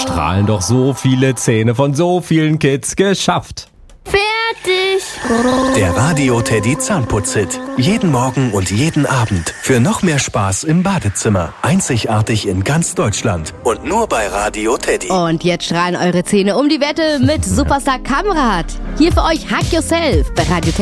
strahlen doch so viele Zähne von so vielen Kids. Geschafft! Fertig! Der Radio Teddy Zahnputz-Hit. Jeden Morgen und jeden Abend. Für noch mehr Spaß im Badezimmer. Einzigartig in ganz Deutschland. Und nur bei Radio Teddy. Und jetzt strahlen eure Zähne um die Wette mit Superstar Kamrat. Hier für euch Hack Yourself bei Radio Teddy.